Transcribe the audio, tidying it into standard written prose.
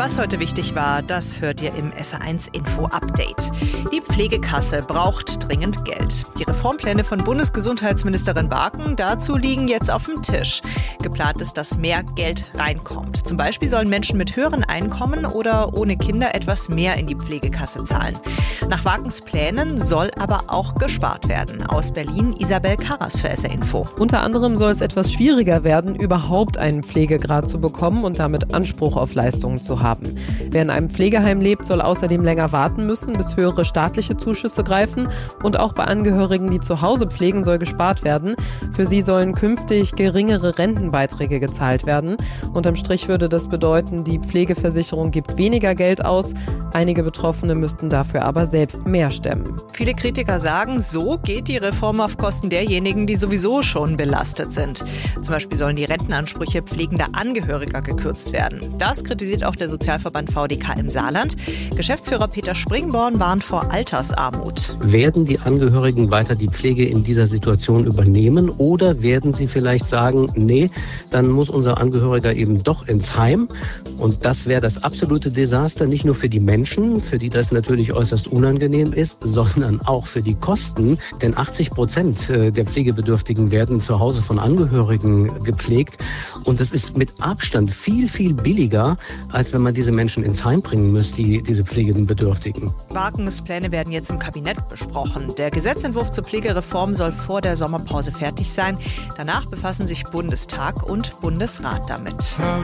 Was heute wichtig war, das hört ihr im SR1 Info Update. Die Pflegekasse braucht dringend Geld. Die Reformpläne von Bundesgesundheitsministerin Barken dazu liegen jetzt auf dem Tisch. Geplant ist, dass mehr Geld reinkommt. Zum Beispiel sollen Menschen mit höheren Einkommen oder ohne Kinder etwas mehr in die Pflegekasse zahlen. Nach Barkens Plänen soll aber auch gespart werden. Aus Berlin Isabel Karras für SR Info. Unter anderem soll es etwas schwieriger werden, überhaupt einen Pflegegrad zu bekommen und damit Anspruch auf Leistungen zu haben. Wer in einem Pflegeheim lebt, soll außerdem länger warten müssen, bis höhere staatliche Zuschüsse greifen. Und auch bei Angehörigen, die zu Hause pflegen, soll gespart werden. Für sie sollen künftig geringere Rentenbeiträge gezahlt werden. Unterm Strich würde das bedeuten, die Pflegeversicherung gibt weniger Geld aus. Einige Betroffene müssten dafür aber selbst mehr stemmen. Viele Kritiker sagen, so geht die Reform auf Kosten derjenigen, die sowieso schon belastet sind. Zum Beispiel sollen die Rentenansprüche pflegender Angehöriger gekürzt werden. Das kritisiert auch der Sozialverband VDK im Saarland. Geschäftsführer Peter Springborn warnt vor Altersarmut. Werden die Angehörigen weiter die Pflege in dieser Situation übernehmen oder werden sie vielleicht sagen, nee, dann muss unser Angehöriger eben doch ins Heim? Und das wäre das absolute Desaster, nicht nur für die Menschen, für die das natürlich äußerst unangenehm ist, sondern auch für die Kosten. Denn 80% der Pflegebedürftigen werden zu Hause von Angehörigen gepflegt. Und das ist mit Abstand viel, viel billiger, als wenn man diese Menschen ins Heim bringen müsste, diese Pflegebedürftigen. Barkens Pläne werden jetzt im Kabinett besprochen. Der Gesetzentwurf zur Pflegereform soll vor der Sommerpause fertig sein. Danach befassen sich Bundestag und Bundesrat damit.